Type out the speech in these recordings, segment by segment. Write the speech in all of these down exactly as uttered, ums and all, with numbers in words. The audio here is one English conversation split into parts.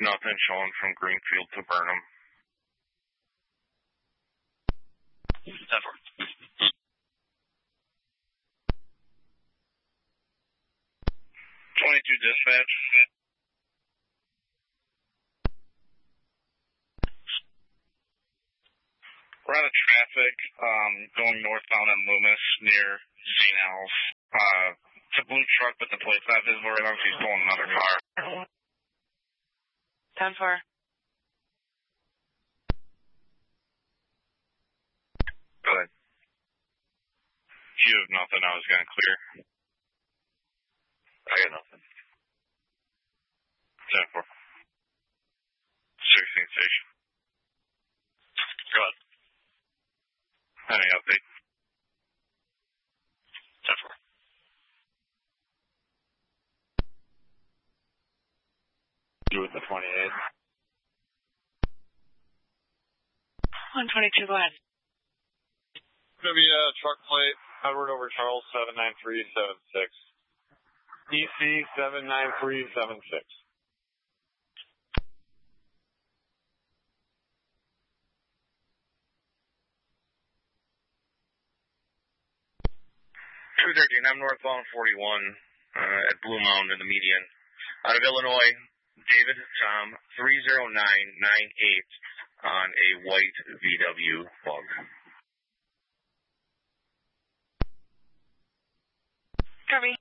Nothing showing from Greenfield to Burnham. ten four. twenty-two dispatch. We're out of traffic, um, going northbound on Loomis near Saint Al's. Uh, it's a blue truck, but the plate's not visible right now, so he's pulling another car. ten four. Good. You have nothing. I was going to clear. I got nothing. ten four. sixteen station. Go ahead. Any update? ten four. You with the twenty-eight. one twenty-two, go ahead. It's going to be a truck plate, Edward over Charles, seven nine three seven six. E C seven nine three seven six. two thirteen, I'm northbound forty-one uh, at Blue Mountain in the median. Out of Illinois, David Tom three zero nine nine eight on a white V W bug. Kirby.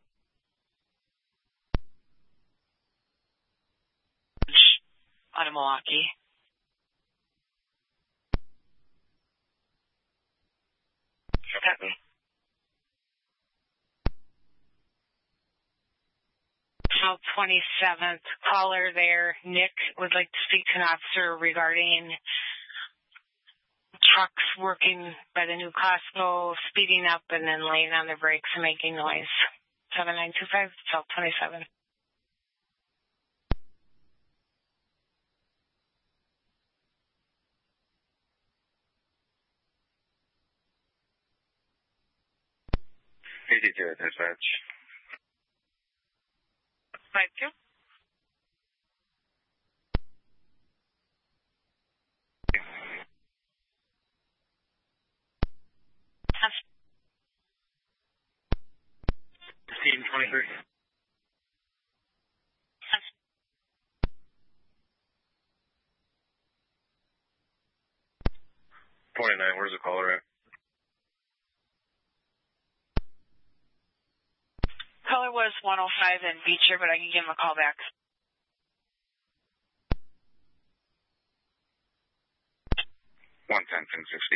Out of Milwaukee. Copy. South twenty-seventh, caller there. Nick would like to speak to an officer regarding trucks working by the new Costco, speeding up and then laying on their brakes and making noise. seven nine two five, South twenty-seven. eighty-two, dispatch. five two. fifteen twenty-three. twenty-nine, where's the caller at? Caller was one oh five in Beecher, but I can give him a call back. one ten, ten sixty.